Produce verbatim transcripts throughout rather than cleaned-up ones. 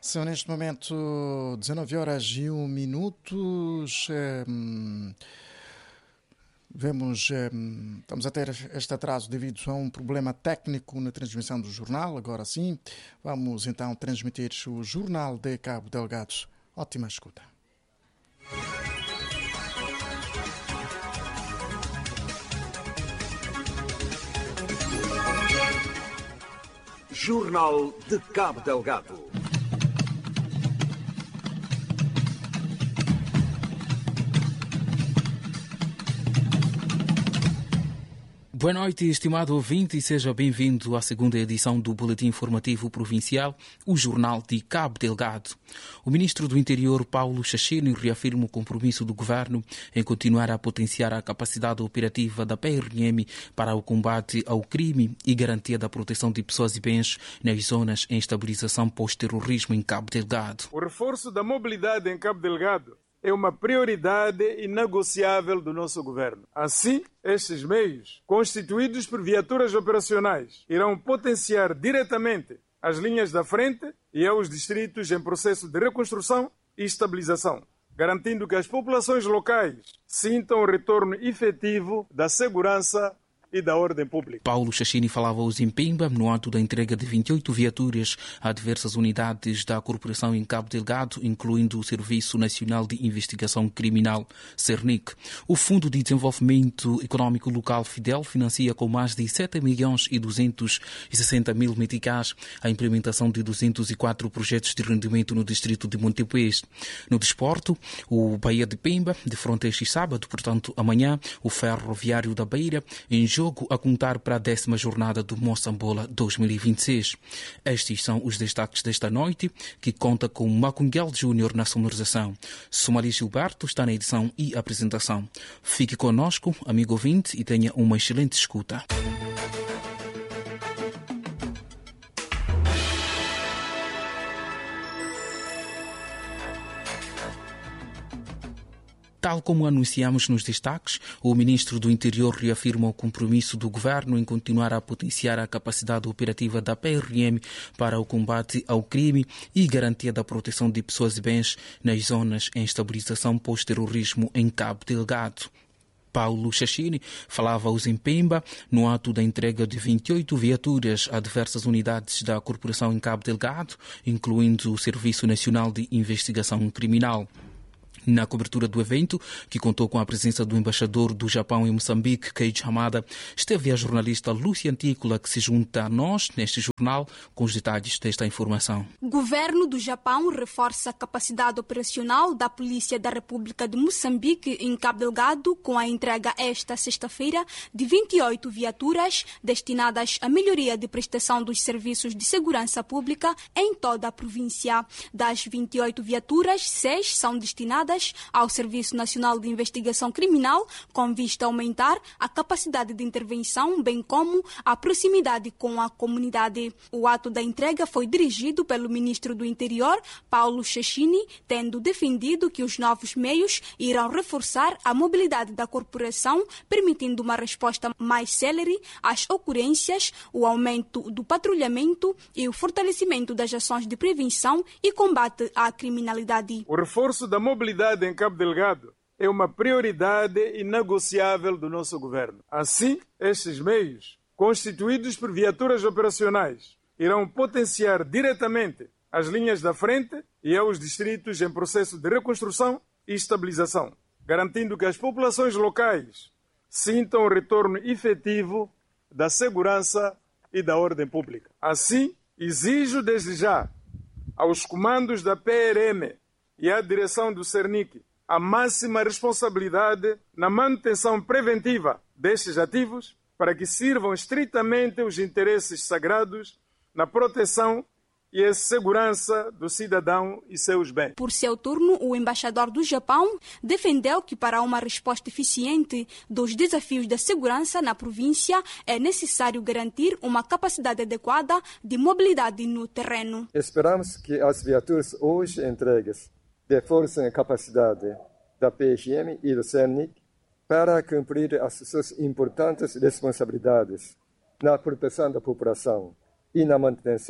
São neste momento dezanove horas e um minutos. Hum, vemos, hum, estamos a ter este atraso devido a um problema técnico na transmissão do jornal. Agora sim, vamos então transmitir o Jornal de Cabo Delgado. Ótima escuta. Jornal de Cabo Delgado. Boa noite, estimado ouvinte, e seja bem-vindo à segunda edição do Boletim Informativo Provincial, o Jornal de Cabo Delgado. O Ministro do Interior, Paulo Chachini, reafirma o compromisso do Governo em continuar a potenciar a capacidade operativa da P R M para o combate ao crime e garantia da proteção de pessoas e bens nas zonas em estabilização pós-terrorismo em Cabo Delgado. O reforço da mobilidade em Cabo Delgado é uma prioridade inegociável do nosso governo. Assim, estes meios, constituídos por viaturas operacionais, irão potenciar diretamente as linhas da frente e aos distritos em processo de reconstrução e estabilização, garantindo que as populações locais sintam o retorno efetivo da segurança e da ordem pública. Paulo Chachini falava hoje em Pemba, no ato da entrega de vinte e oito viaturas a diversas unidades da corporação em Cabo Delgado, incluindo o Serviço Nacional de Investigação Criminal, Cernic. O Fundo de Desenvolvimento Econômico Local, Fidel, financia com mais de sete milhões e duzentos e sessenta mil meticais a implementação de duzentos e quatro projetos de rendimento no distrito de Montepuez. No desporto, o Bahia de Pemba, de fronte a este sábado, portanto amanhã, o Ferroviário da Beira, em jogo a contar para a décima jornada do Moçambola dois mil e vinte e seis. Estes são os destaques desta noite, que conta com Macunguel Júnior na sonorização. Somali Gilberto está na edição e apresentação. Fique conosco, amigo ouvinte, e tenha uma excelente escuta. Tal como anunciamos nos destaques, o Ministro do Interior reafirma o compromisso do Governo em continuar a potenciar a capacidade operativa da P R M para o combate ao crime e garantia da proteção de pessoas e bens nas zonas em estabilização pós-terrorismo em Cabo Delgado. Paulo Chachini falava hoje em Pemba, no ato da entrega de vinte e oito viaturas a diversas unidades da corporação em Cabo Delgado, incluindo o Serviço Nacional de Investigação Criminal. Na cobertura do evento, que contou com a presença do embaixador do Japão em Moçambique, Keiji Hamada, esteve a jornalista Lúcia Antícola, que se junta a nós neste jornal com os detalhes desta informação. O governo do Japão reforça a capacidade operacional da Polícia da República de Moçambique em Cabo Delgado com a entrega esta sexta-feira de vinte e oito viaturas destinadas à melhoria de prestação dos serviços de segurança pública em toda a província. Das vinte e oito viaturas, seis são destinadas ao Serviço Nacional de Investigação Criminal, com vista a aumentar a capacidade de intervenção, bem como a proximidade com a comunidade. O ato da entrega foi dirigido pelo Ministro do Interior, Paulo Chachini, tendo defendido que os novos meios irão reforçar a mobilidade da corporação, permitindo uma resposta mais célere às ocorrências, o aumento do patrulhamento e o fortalecimento das ações de prevenção e combate à criminalidade. O reforço da mobilidade em Cabo Delgado é uma prioridade inegociável do nosso governo. Assim, estes meios, constituídos por viaturas operacionais, irão potenciar diretamente as linhas da frente e aos distritos em processo de reconstrução e estabilização, garantindo que as populações locais sintam o retorno efetivo da segurança e da ordem pública. Assim, exijo desde já aos comandos da P R M e à direção do Cernic a máxima responsabilidade na manutenção preventiva destes ativos para que sirvam estritamente os interesses sagrados na proteção e a segurança do cidadão e seus bens. Por seu turno, o embaixador do Japão defendeu que para uma resposta eficiente dos desafios da segurança na província é necessário garantir uma capacidade adequada de mobilidade no terreno. Esperamos que as viaturas hoje entregues reforcem a capacidade da P R M e do Cernic para cumprir as suas importantes responsabilidades na proteção da população e na manutenção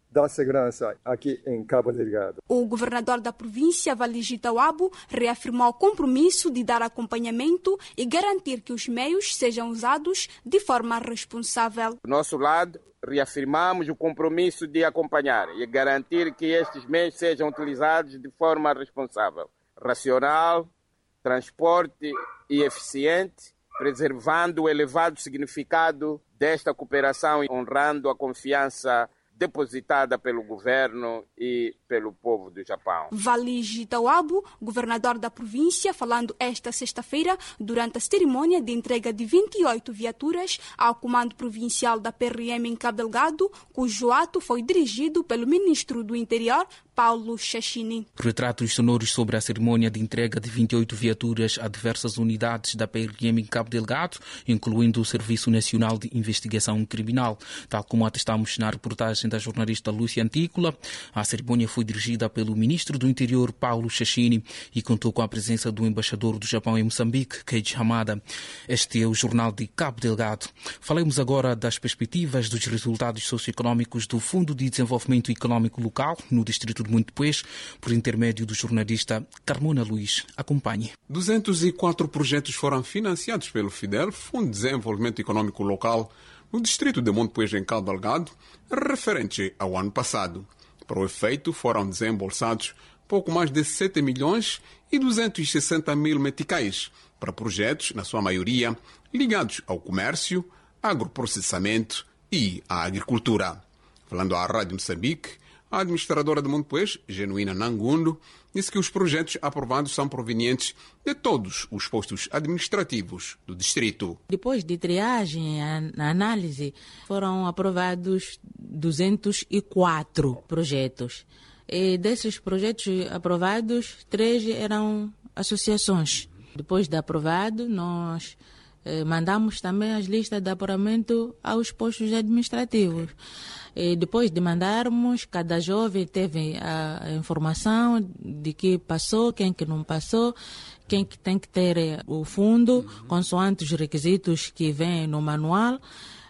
da segurança aqui em Cabo Delgado. O governador da província, Valigi Tawabo, reafirmou o compromisso de dar acompanhamento e garantir que os meios sejam usados de forma responsável. Do nosso lado, reafirmamos o compromisso de acompanhar e garantir que estes meios sejam utilizados de forma responsável, racional, transporte e eficiente, preservando o elevado significado desta cooperação e honrando a confiança depositada pelo governo e pelo povo do Japão. Valigi Tawabo, governador da província, falando esta sexta-feira durante a cerimônia de entrega de vinte e oito viaturas ao Comando Provincial da P R M em Cabo Delgado, cujo ato foi dirigido pelo ministro do Interior, Paulo Chachini. Retratos sonoros sobre a cerimônia de entrega de vinte e oito viaturas a diversas unidades da P R M em Cabo Delgado, incluindo o Serviço Nacional de Investigação Criminal. Tal como atestamos na reportagem da jornalista Lúcia Antícola, a cerimônia foi dirigida pelo ministro do Interior, Paulo Chachini, e contou com a presença do embaixador do Japão em Moçambique, Keiji Hamada. Este é o Jornal de Cabo Delgado. Falemos agora das perspectivas dos resultados socioeconómicos do Fundo de Desenvolvimento Económico Local, no distrito de Montepuez, por intermédio do jornalista Carmona Luís. Acompanhe. duzentos e quatro projetos foram financiados pelo FIDEL, Fundo de Desenvolvimento Económico Local, no distrito de Montepuez, em Cabo Delgado, referente ao ano passado. Para o efeito, foram desembolsados pouco mais de sete milhões e duzentos e sessenta mil meticais para projetos, na sua maioria, ligados ao comércio, agroprocessamento e à agricultura. Falando à Rádio Moçambique, a administradora de Montepuez, Genuína Nangundo, disse que os projetos aprovados são provenientes de todos os postos administrativos do distrito. Depois de triagem e análise, foram aprovados duzentos e quatro projetos. E desses projetos aprovados, três eram associações. Depois de aprovado, nós eh, mandamos também as listas de apuramento aos postos administrativos. E depois de mandarmos, cada jovem teve a informação de que passou, quem que não passou, quem que tem que ter o fundo, consoante os requisitos que vêm no manual.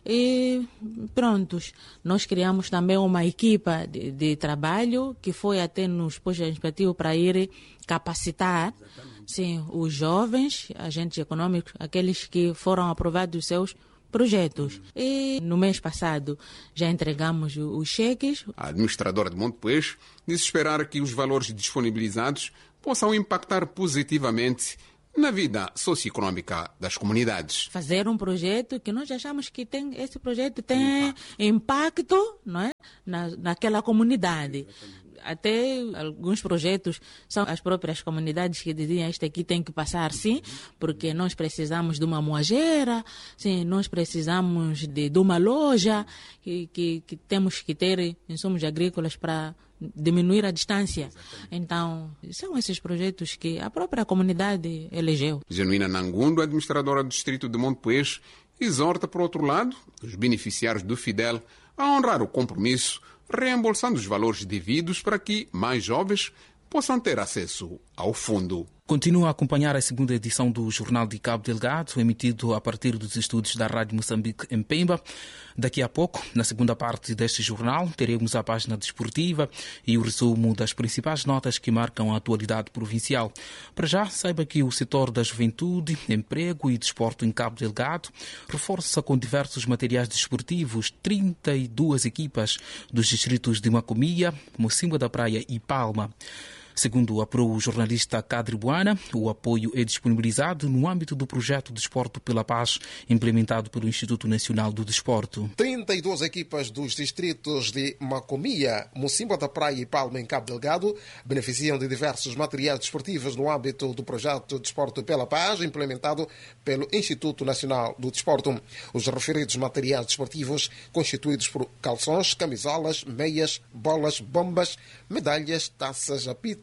E prontos, nós criamos também uma equipa de, de trabalho que foi até nos postos administrativos para ir capacitar, sim, os jovens, agentes econômicos, aqueles que foram aprovados os seus projetos. E no mês passado já entregamos os cheques. A administradora de Montepuez disse esperar que os valores disponibilizados possam impactar positivamente na vida socioeconómica das comunidades. Fazer um projeto que nós achamos que tem, esse projeto tem impacto, impacto não é? Na, naquela comunidade. Até alguns projetos são as próprias comunidades que diziam este aqui tem que passar sim, porque nós precisamos de uma moageira, sim, nós precisamos de, de uma loja, que, que, que temos que ter insumos agrícolas para diminuir a distância. Então, são esses projetos que a própria comunidade elegeu. Genuína Nangundo, administradora do distrito de Montepuez, exorta, por outro lado, os beneficiários do FIDEL a honrar o compromisso, reembolsando os valores devidos para que mais jovens possam ter acesso ao fundo. Continua a acompanhar a segunda edição do Jornal de Cabo Delgado, emitido a partir dos estúdios da Rádio Moçambique em Pemba. Daqui a pouco, na segunda parte deste jornal, teremos a página desportiva e o resumo das principais notas que marcam a atualidade provincial. Para já, saiba que o setor da juventude, emprego e desporto em Cabo Delgado reforça com diversos materiais desportivos trinta e duas equipas dos distritos de Macomia, Mocimboa da Praia e Palma. Segundo apurou o jornalista Kadri Buana, o apoio é disponibilizado no âmbito do projeto Desporto pela Paz, implementado pelo Instituto Nacional do Desporto. trinta e duas equipas dos distritos de Macomia, Mocimboa da Praia e Palma, em Cabo Delgado, beneficiam de diversos materiais desportivos no âmbito do projeto Desporto pela Paz, implementado pelo Instituto Nacional do Desporto. Os referidos materiais desportivos, constituídos por calções, camisolas, meias, bolas, bombas, medalhas, taças, apito,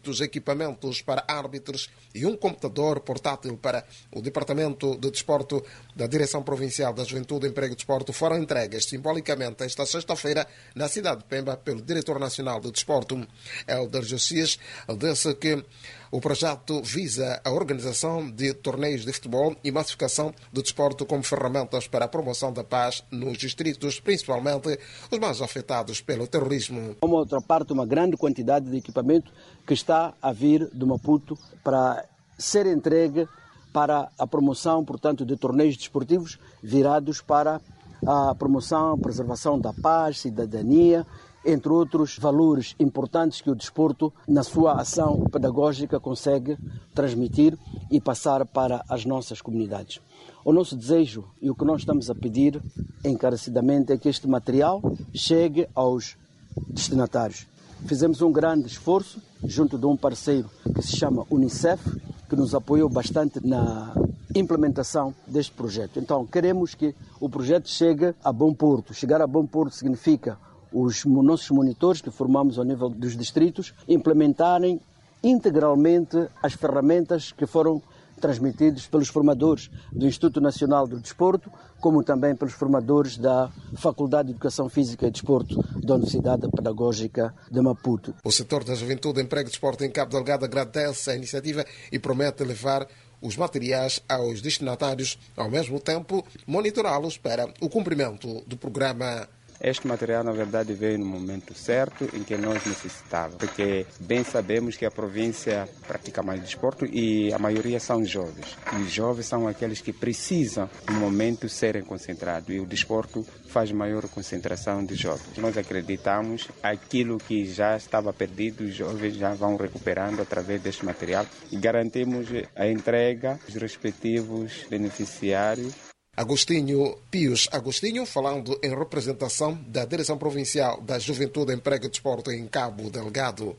quinhentos equipamentos para árbitros e um computador portátil para o Departamento de Desporto da Direção Provincial da Juventude, Emprego e Desporto foram entregues simbolicamente esta sexta-feira na cidade de Pemba pelo Diretor Nacional de Desporto. Hélder Josias disse que o projeto visa a organização de torneios de futebol e massificação do desporto como ferramentas para a promoção da paz nos distritos, principalmente os mais afetados pelo terrorismo. Uma outra parte, uma grande quantidade de equipamento que está a vir de Maputo para ser entregue para a promoção, portanto, de torneios desportivos virados para a promoção, a preservação da paz, cidadania, entre outros valores importantes que o desporto, na sua ação pedagógica, consegue transmitir e passar para as nossas comunidades. O nosso desejo e o que nós estamos a pedir encarecidamente é que este material chegue aos destinatários. Fizemos um grande esforço junto de um parceiro que se chama Unicef, que nos apoiou bastante na implementação deste projeto. Então, queremos que o projeto chegue a bom porto. Chegar a bom porto significa os nossos monitores que formamos ao nível dos distritos implementarem integralmente as ferramentas que foram transmitidas pelos formadores do Instituto Nacional do Desporto, como também pelos formadores da Faculdade de Educação Física e Desporto da Universidade Pedagógica de Maputo. O setor da Juventude, Emprego e Desporto em Cabo Delgado agradece a iniciativa e promete levar os materiais aos destinatários, ao mesmo tempo monitorá-los para o cumprimento do programa. Este material, na verdade, veio no momento certo em que nós necessitávamos, porque bem sabemos que a província pratica mais desporto e a maioria são jovens. E os jovens são aqueles que precisam, no momento, serem concentrados. E o desporto faz maior concentração de jovens. Nós acreditamos aquilo que já estava perdido, os jovens já vão recuperando através deste material e garantimos a entrega dos respectivos beneficiários. Agostinho Pius Agostinho, falando em representação da Direção Provincial da Juventude, Emprego e Desporto em Cabo Delgado.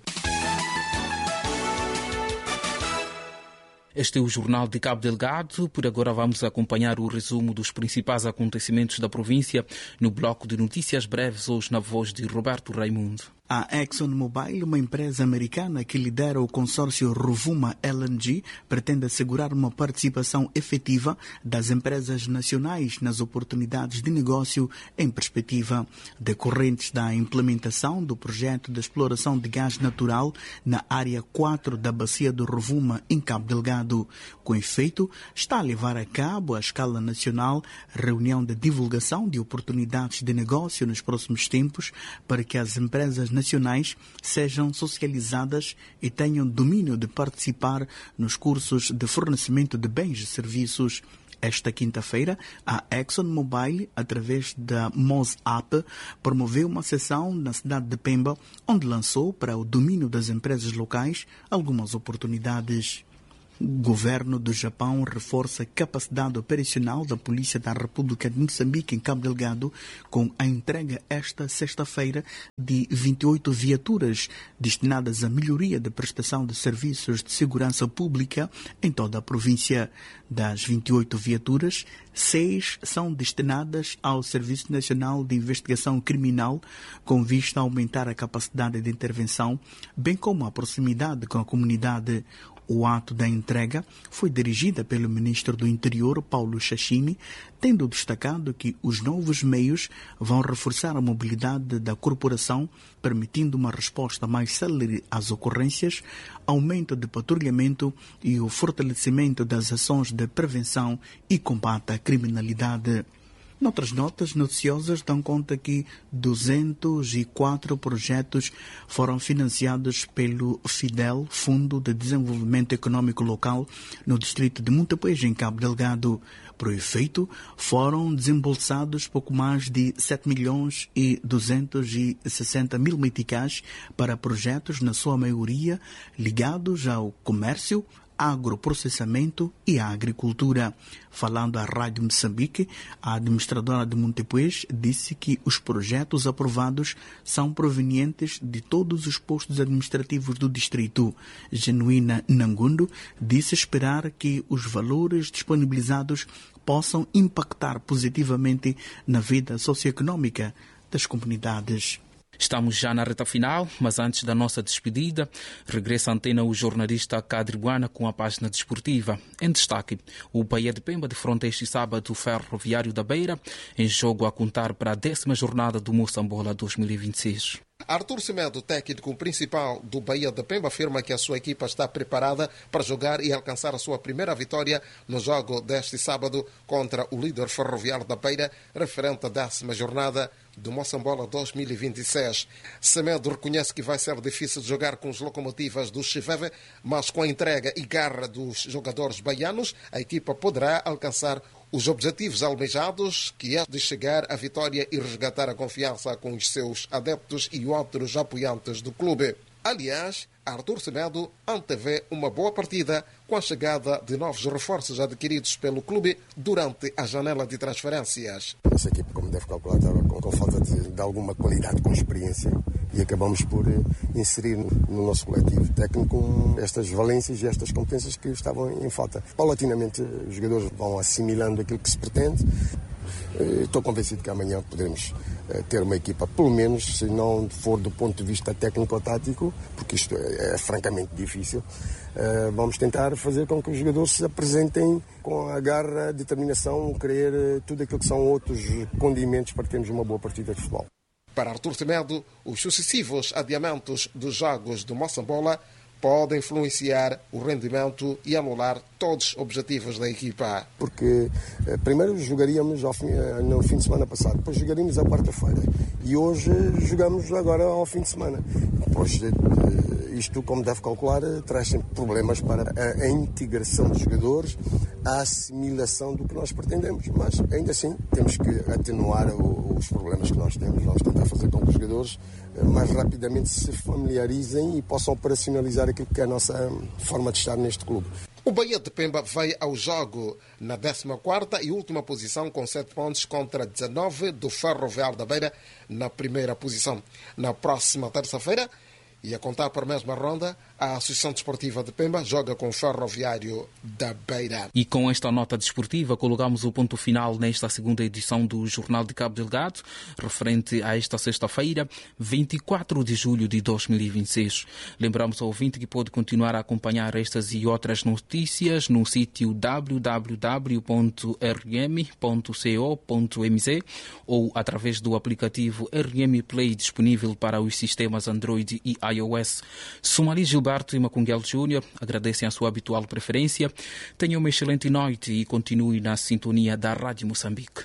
Este é o Jornal de Cabo Delgado. Por agora vamos acompanhar o resumo dos principais acontecimentos da província no bloco de notícias breves, hoje na voz de Roberto Raimundo. A ExxonMobil, uma empresa americana que lidera o consórcio Rovuma L N G, pretende assegurar uma participação efetiva das empresas nacionais nas oportunidades de negócio em perspectiva, decorrentes da implementação do projeto de exploração de gás natural na área quatro da bacia do Rovuma, em Cabo Delgado. Com efeito, está a levar a cabo, à escala nacional, reunião de divulgação de oportunidades de negócio nos próximos tempos para que as empresas nacionais sejam socializadas e tenham domínio de participar nos cursos de fornecimento de bens e serviços. Esta quinta-feira, a ExxonMobil, através da MOSAP, promoveu uma sessão na cidade de Pemba, onde lançou para o domínio das empresas locais algumas oportunidades. O governo do Japão reforça a capacidade operacional da Polícia da República de Moçambique em Cabo Delgado com a entrega esta sexta-feira de vinte e oito viaturas destinadas à melhoria da prestação de serviços de segurança pública em toda a província. Das vinte e oito viaturas, seis são destinadas ao Serviço Nacional de Investigação Criminal com vista a aumentar a capacidade de intervenção, bem como a proximidade com a comunidade. O ato da entrega foi dirigida pelo ministro do Interior, Paulo Chachini, tendo destacado que os novos meios vão reforçar a mobilidade da corporação, permitindo uma resposta mais célere às ocorrências, aumento de patrulhamento e o fortalecimento das ações de prevenção e combate à criminalidade. Noutras notas noticiosas dão conta que duzentos e quatro projetos foram financiados pelo FIDEL, Fundo de Desenvolvimento Econômico Local, no distrito de Montepuez, em Cabo Delgado. Por efeito, foram desembolsados pouco mais de sete milhões e duzentos e sessenta mil meticais para projetos, na sua maioria, ligados ao comércio, agroprocessamento e à agricultura. Falando à Rádio Moçambique, a administradora de Montepuez disse que os projetos aprovados são provenientes de todos os postos administrativos do distrito. Genuína Nangundo disse esperar que os valores disponibilizados possam impactar positivamente na vida socioeconômica das comunidades. Estamos já na reta final, mas antes da nossa despedida, regressa à antena o jornalista Kadri Buana com a página desportiva. Em destaque, o Bahia de Pemba defronta este sábado o Ferroviário da Beira, em jogo a contar para a décima jornada do Moçambola dois mil e vinte e seis. Artur Semedo, técnico principal do Bahia de Pemba, afirma que a sua equipa está preparada para jogar e alcançar a sua primeira vitória no jogo deste sábado contra o líder Ferroviário da Beira, referente à décima jornada do Moçambola dois mil e vinte e seis. Semedo reconhece que vai ser difícil de jogar com os locomotivas do Chiveve, mas com a entrega e garra dos jogadores baianos, a equipa poderá alcançar os objetivos almejados, que é de chegar à vitória e resgatar a confiança com os seus adeptos e outros apoiantes do clube. Aliás, Artur Semedo antevê uma boa partida com a chegada de novos reforços adquiridos pelo clube durante a janela de transferências. Essa equipe, como deve calcular, estava com, com falta de, de alguma qualidade, com experiência, e acabamos por eh, inserir no, no nosso coletivo técnico estas valências e estas competências que estavam em falta. Paulatinamente, os jogadores vão assimilando aquilo que se pretende. Estou convencido que amanhã poderemos ter uma equipa, pelo menos, se não for do ponto de vista técnico-tático, porque isto é, é francamente difícil, vamos tentar fazer com que os jogadores se apresentem com a garra, a determinação, querer tudo aquilo que são outros condimentos para termos uma boa partida de futebol. Para Artur Semedo, os sucessivos adiamentos dos jogos do Moçambola podem influenciar o rendimento e anular todos os objetivos da equipa. Porque eh, primeiro jogaríamos ao fim, no fim de semana passado, depois jogaríamos à quarta-feira e hoje jogamos agora ao fim de semana. Depois, eh, isto, como deve calcular, traz sempre problemas para a, a integração dos jogadores, a assimilação do que nós pretendemos, mas ainda assim temos que atenuar o, os problemas que nós temos. Vamos tentar fazer com que os jogadores eh, mais rapidamente se familiarizem e possam operacionalizar aquilo que é a nossa forma de estar neste clube. O Bahia de Pemba vai ao jogo na décima quarta e última posição com sete pontos contra dezanove do Ferroviário da Beira na primeira posição. Na próxima terça-feira, e a contar para a mesma ronda, a Associação Desportiva de Pemba joga com o Ferroviário da Beira. E com esta nota desportiva colocamos o ponto final nesta segunda edição do Jornal de Cabo Delgado, referente a esta sexta-feira, vinte e quatro de julho de dois mil e vinte e seis. Lembramos ao ouvinte que pode continuar a acompanhar estas e outras notícias no sítio w w w ponto r m ponto co ponto m z ou através do aplicativo R M Play disponível para os sistemas Android e iOS. Somali Gilberto e Macunguel Júnior agradecem a sua habitual preferência. Tenham uma excelente noite e continue na sintonia da Rádio Moçambique.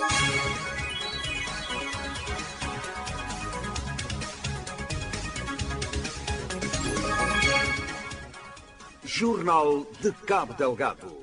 Jornal de Cabo Delgado.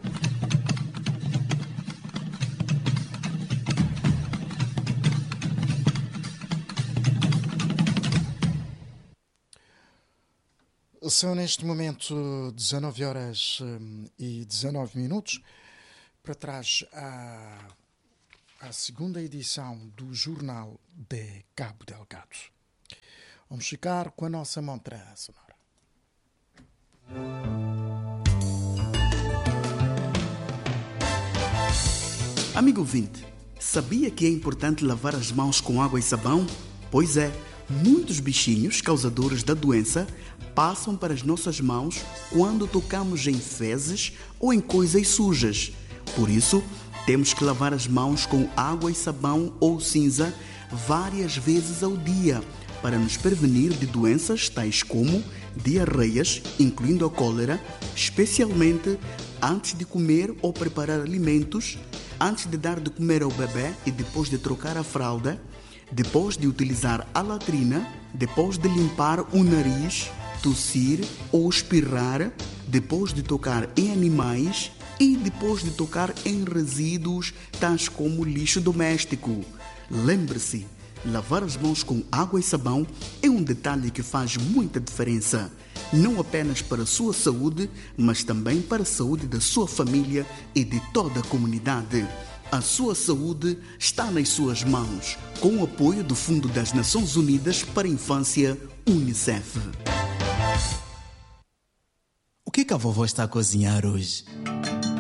São neste momento dezanove horas e dezanove minutos. Para trás a, a segunda edição do Jornal de Cabo Delgado. Vamos ficar com a nossa montra sonora. Amigo ouvinte, sabia que é importante lavar as mãos com água e sabão? Pois é, muitos bichinhos causadores da doença passam para as nossas mãos quando tocamos em fezes ou em coisas sujas. Por isso, temos que lavar as mãos com água e sabão ou cinza várias vezes ao dia para nos prevenir de doenças tais como diarreias, incluindo a cólera, especialmente antes de comer ou preparar alimentos, antes de dar de comer ao bebê e depois de trocar a fralda, depois de utilizar a latrina, depois de limpar o nariz, tossir ou espirrar, depois de tocar em animais e depois de tocar em resíduos tais como lixo doméstico. Lembre-se, lavar as mãos com água e sabão é um detalhe que faz muita diferença, não apenas para a sua saúde, mas também para a saúde da sua família e de toda a comunidade. A sua saúde está nas suas mãos, com o apoio do Fundo das Nações Unidas para a Infância, UNICEF. O que, que a vovó está a cozinhar hoje?